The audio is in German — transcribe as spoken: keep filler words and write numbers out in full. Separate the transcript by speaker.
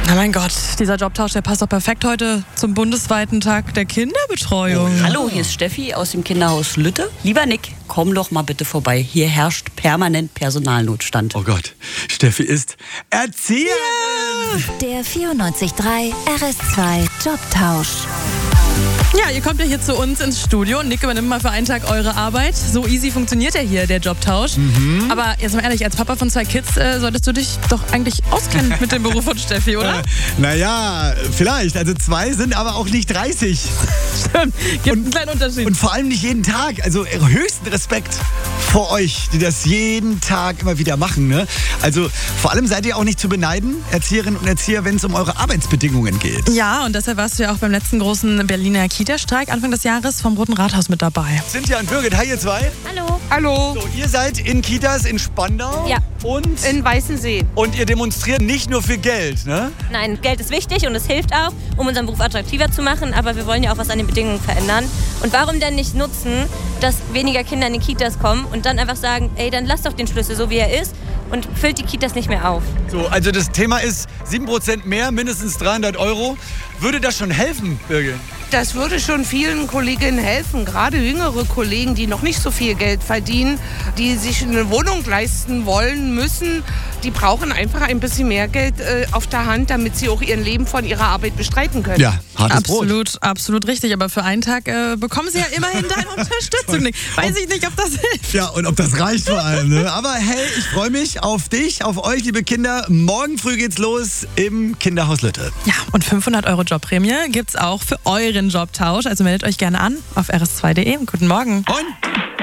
Speaker 1: Na mein Gott, dieser Jobtausch, der passt doch perfekt heute zum bundesweiten Tag der Kinderbetreuung.
Speaker 2: Oh, ja. Hallo, hier ist Steffi aus dem Kinderhaus Lütte. Lieber Nick, komm doch mal bitte vorbei. Hier herrscht permanent Personalnotstand.
Speaker 3: Oh Gott, Steffi ist Erzieherin.
Speaker 4: Ja. Der vierundneunzig Komma drei R S zwei Jobtausch.
Speaker 1: Ja, ihr kommt ja hier zu uns ins Studio und Nick übernimmt mal für einen Tag eure Arbeit. So easy funktioniert ja hier, der Jobtausch. Mhm. Aber jetzt mal ehrlich, als Papa von zwei Kids äh, solltest du dich doch eigentlich auskennen mit dem Beruf von Steffi, oder?
Speaker 3: Äh, naja, vielleicht. Also zwei sind aber auch nicht dreißig.
Speaker 1: Stimmt, gibt und, einen kleinen Unterschied.
Speaker 3: Und vor allem nicht jeden Tag. Also höchsten Respekt vor euch, die das jeden Tag immer wieder machen. Ne? Also vor allem seid ihr auch nicht zu beneiden, Erzieherinnen und Erzieher, wenn es um eure Arbeitsbedingungen geht.
Speaker 1: Ja, und deshalb warst du ja auch beim letzten großen Berliner Kita-Streik Anfang des Jahres vom Roten Rathaus mit dabei.
Speaker 3: Cynthia und Birgit, hi ihr zwei.
Speaker 5: Hallo.
Speaker 6: Hallo.
Speaker 3: So, ihr seid in Kitas in Spandau
Speaker 5: ja.
Speaker 3: und
Speaker 6: in Weißensee.
Speaker 3: Und ihr demonstriert nicht nur für Geld, ne?
Speaker 5: Nein, Geld ist wichtig und es hilft auch, um unseren Beruf attraktiver zu machen, aber wir wollen ja auch was an den Bedingungen verändern. Und warum denn nicht nutzen, dass weniger Kinder in die Kitas kommen und dann einfach sagen, ey, dann lasst doch den Schlüssel so, wie er ist und füllt die Kitas nicht mehr auf.
Speaker 3: So, also das Thema ist sieben Prozent mehr, mindestens dreihundert Euro. Würde das schon helfen, Birgit?
Speaker 6: Das würde schon vielen Kolleginnen helfen, gerade jüngere Kollegen, die noch nicht so viel Geld verdienen, die sich eine Wohnung leisten wollen, müssen. Die brauchen einfach ein bisschen mehr Geld äh, auf der Hand, damit sie auch ihr Leben von ihrer Arbeit bestreiten können.
Speaker 3: Ja, hartes
Speaker 1: absolut,
Speaker 3: Brot.
Speaker 1: Absolut richtig. Aber für einen Tag äh, bekommen sie ja immerhin deine Unterstützung. Weiß ich nicht, ob das hilft.
Speaker 3: Ja, und ob das reicht vor allem. Ne? Aber hey, ich freue mich auf dich, auf euch, liebe Kinder. Morgen früh geht's los im Kinderhaus Lütte.
Speaker 1: Ja, und fünfhundert Euro Jobprämie gibt's auch für euren Jobtausch. Also meldet euch gerne an auf r s zwei punkt d e. Guten Morgen.
Speaker 3: Und